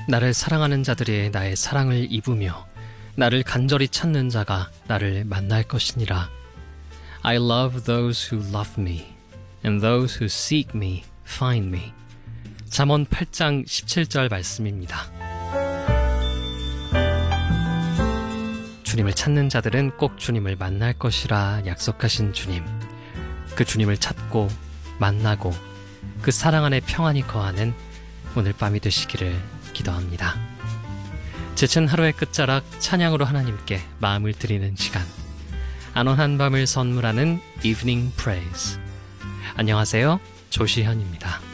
나를 사랑하는 자들이 나의 사랑을 입으며 나를 간절히 찾는 자가 나를 만날 것이니라. I love those who love me, and those who seek me find me. 잠언 8장 17절 말씀입니다. 주님을 찾는 자들은 꼭 주님을 만날 것이라 약속하신 주님. 그 주님을 찾고 만나고 그 사랑 안에 평안히 거하는 오늘 밤이 되시기를 기도합니다. 지친 하루의 끝자락 찬양으로 하나님께 마음을 드리는 시간. 안온한 밤을 선물하는 Evening Praise. 안녕하세요. 조시현입니다.